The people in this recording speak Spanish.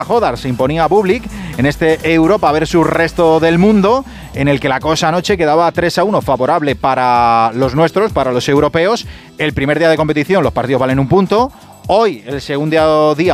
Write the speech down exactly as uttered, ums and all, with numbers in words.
Jodar se imponía a Bublik en este Europa versus resto del mundo, en el que la cosa anoche quedaba tres a uno favorable para los nuestros, para los europeos. El primer día de competición los partidos valen un punto. Hoy, el segundo día